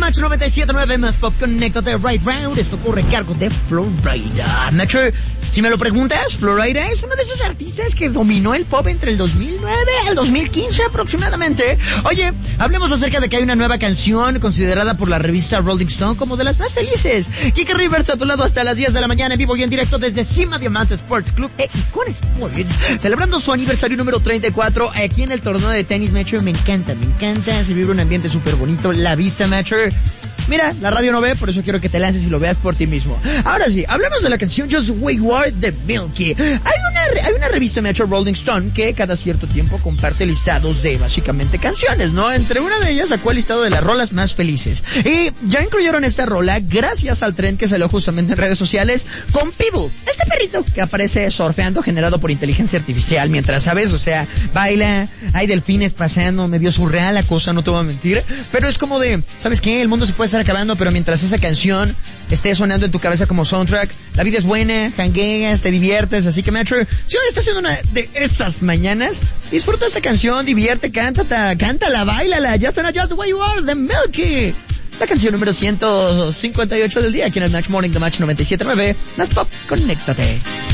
Match 97.9 más Pop, conéctate right round. Esto corre a cargo de Florida. Nacho, si me lo preguntas, Florida es uno de esos artistas que dominó el pop entre el 2009 al 2015 aproximadamente. Oye, hablemos acerca de que hay una nueva canción considerada por la revista Rolling Stone como de las más felices. Kike Rivers a tu lado hasta las 10 de la mañana en vivo y en directo desde Cima Diamante Sports Club e Icon Sports, celebrando su aniversario número 34 aquí en el torneo de tenis. Macho, me encanta, se vive un ambiente súper bonito, la vista, Macho. Mira, la radio no ve, por eso quiero que te lances y lo veas por ti mismo. Ahora sí, hablamos de la canción Just Wayward de Milky. Hay una revista, Macho, Rolling Stone, que cada cierto tiempo comparte listados de básicamente canciones, ¿no? Entre una de ellas sacó el listado de las rolas más felices. Y ya incluyeron esta rola gracias al tren que salió justamente en redes sociales con Pebble, este perrito que aparece surfeando generado por inteligencia artificial mientras, ¿sabes? O sea, baila, hay delfines pasando, medio surreal la cosa, no te voy a mentir, pero es como de, ¿sabes qué? El mundo se puede estar acabando, pero mientras esa canción esté sonando en tu cabeza como soundtrack, la vida es buena, jangueas, te diviertes, así que Metro, si hoy estás haciendo una de esas mañanas, disfruta esa canción, divierte, cántala, báilala, ya será Just the Way You Are de Milky. La canción número 158 del día aquí en el Match Morning de Match 97.9, más Pop, conéctate.